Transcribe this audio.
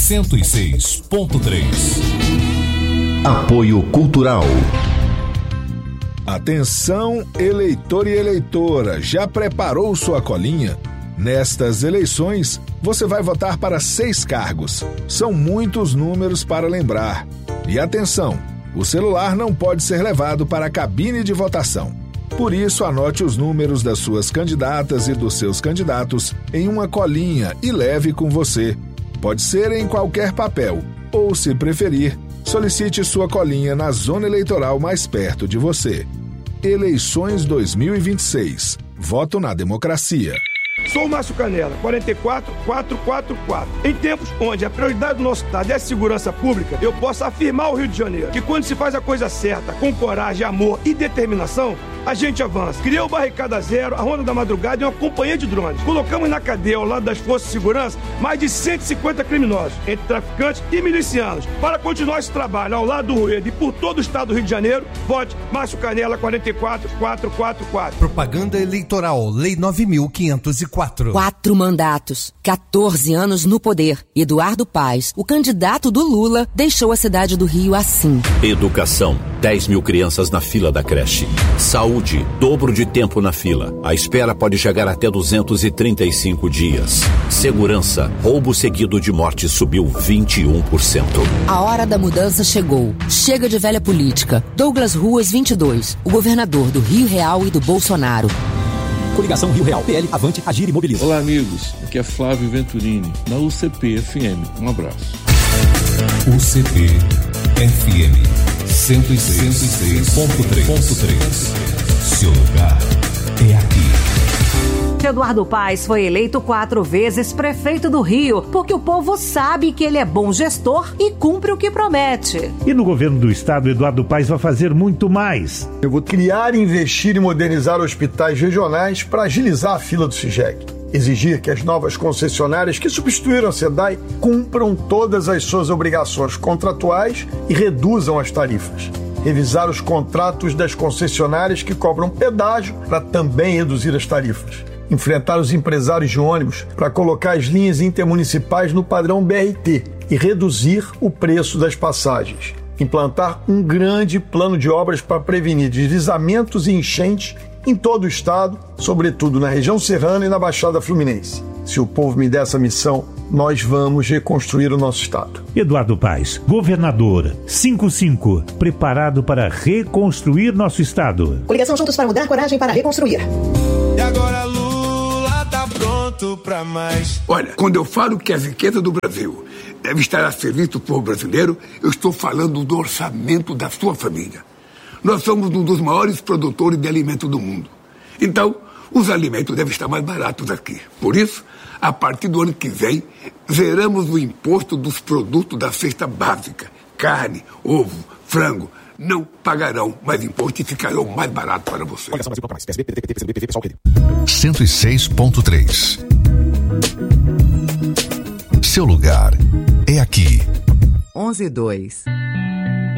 106.3. Apoio Cultural. Atenção, eleitor e eleitora, já preparou sua colinha? Nestas eleições, você vai votar para 6 cargos. São muitos números para lembrar. E atenção, o celular não pode ser levado para a cabine de votação. Por isso, anote os números das suas candidatas e dos seus candidatos em uma colinha e leve com você. Pode ser em qualquer papel, ou, se preferir, solicite sua colinha na zona eleitoral mais perto de você. Eleições 2026. Voto na democracia. Sou o Márcio Canela, 44444. Em tempos onde a prioridade do nosso Estado é a segurança pública, eu posso afirmar ao Rio de Janeiro que quando se faz a coisa certa, com coragem, amor e determinação, a gente avança. Criou o Barricada Zero, a Ronda da Madrugada e uma companhia de drones. Colocamos na cadeia, ao lado das forças de segurança, mais de 150 criminosos, entre traficantes e milicianos. Para continuar esse trabalho ao lado do Rueda e por todo o Estado do Rio de Janeiro, vote Márcio Canela, 44444. Propaganda eleitoral, Lei 9.504. 4 mandatos, 14 anos no poder. Eduardo Paes, o candidato do Lula, deixou a cidade do Rio assim. Educação, 10 mil crianças na fila da creche. Saúde, dobro de tempo na fila. A espera pode chegar até 235 dias. Segurança, roubo seguido de morte subiu 21%. A hora da mudança chegou. Chega de velha política. Douglas Ruas 22, o governador do Rio Real e do Bolsonaro. Coligação Rio Real, PL, Avante, Agir e Mobiliza. Olá, amigos. Aqui é Flávio Venturini, na UCP FM. Um abraço. UCP FM 106.3. Seu lugar é aqui. Eduardo Paes foi eleito 4 vezes prefeito do Rio, porque o povo sabe que ele é bom gestor e cumpre o que promete. E no governo do estado, Eduardo Paes vai fazer muito mais. Eu vou criar, investir e modernizar hospitais regionais para agilizar a fila do SIGEC. Exigir que as novas concessionárias que substituíram a SEDAI cumpram todas as suas obrigações contratuais e reduzam as tarifas. Revisar os contratos das concessionárias que cobram pedágio para também reduzir as tarifas. Enfrentar os empresários de ônibus para colocar as linhas intermunicipais no padrão BRT e reduzir o preço das passagens. Implantar um grande plano de obras para prevenir deslizamentos e enchentes em todo o estado, sobretudo na região serrana e na Baixada Fluminense. Se o povo me der essa missão, nós vamos reconstruir o nosso estado. Eduardo Paes, governador, 55, preparado para reconstruir nosso estado. Coligação Juntos para Mudar, coragem para reconstruir. E agora Lula tá pronto pra mais. Olha, quando eu falo que a riqueza do Brasil deve estar a serviço do povo brasileiro, eu estou falando do orçamento da sua família. Nós somos um dos maiores produtores de alimento do mundo. Então, os alimentos devem estar mais baratos aqui. Por isso, a partir do ano que vem, zeramos o imposto dos produtos da cesta básica. Carne, ovo, frango. Não pagarão mais imposto e ficarão mais baratos para você. 106.3. Seu lugar é aqui. 11:02.